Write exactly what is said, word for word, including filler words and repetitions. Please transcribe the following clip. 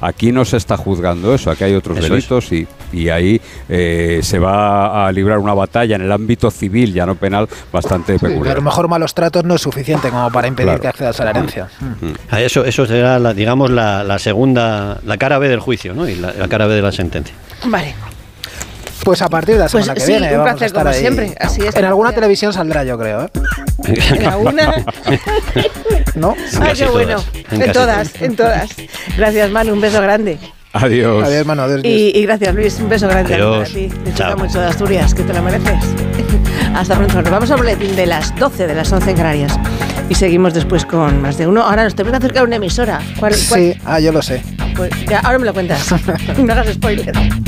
Aquí no se está juzgando eso, aquí hay otros Eso delitos y, y ahí eh, se va a librar una batalla en el ámbito civil, ya no penal, bastante Sí, peculiar. a lo mejor malos tratos no es suficiente como para impedir Claro. que accedas a la herencia. Ah, Eso, eso será, la, digamos, la, la segunda, la cara B del juicio, ¿no? Y la, la cara B de la sentencia. Vale. Pues a partir de la Pues semana que sí, viene un vamos placer a estar como ahí. siempre, así es. En alguna televisión saldrá, yo creo, ¿eh? En alguna. ¿No? Ay, casi qué bueno. todas, en En, casi todas, todas. en todas. Gracias, Manu, un beso grande. Adiós. Adiós, hermano. Adiós. Y, y gracias, Luis, un beso grande Adiós. para ti. Disfruta Chao. mucho de Asturias, que te lo mereces. Hasta pronto. Nos vamos al boletín de las doce, de las once en Canarias. Y seguimos después con más de uno. Ahora nos tenemos que acercar a una emisora. ¿Cuál, cuál? Sí, ah, yo lo sé. Pues ya, ahora me lo cuentas. No hagas spoiler.